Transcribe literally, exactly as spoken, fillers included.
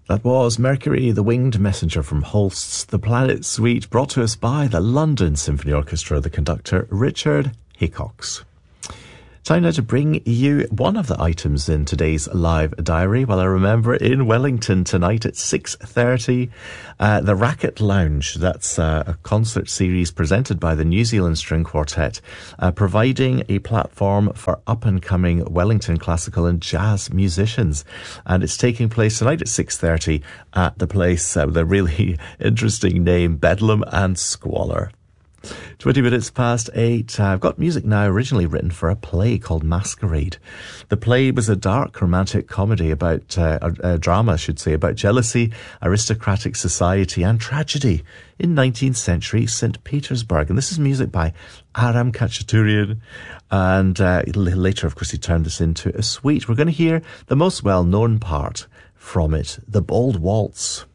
That was Mercury, the Winged Messenger from Holst's The Planet Suite, brought to us by the London Symphony Orchestra, the conductor Richard Hickox. Time now to bring you one of the items in today's live diary. Well, I remember in Wellington tonight at six thirty, uh, the Racket Lounge. That's uh, a concert series presented by the New Zealand String Quartet, uh, providing a platform for up-and-coming Wellington classical and jazz musicians. And it's taking place tonight at six thirty at the place uh, with a really interesting name, Bedlam and Squalor. twenty minutes past eight. Uh, I've got music now originally written for a play called Masquerade. The play was a dark romantic comedy about, uh, a, a drama, I should say, about jealousy, aristocratic society and tragedy in nineteenth century Saint Petersburg. And this is music by Aram Khachaturian. And uh, later, of course, he turned this into a suite. We're going to hear the most well-known part from it, the Bold Waltz.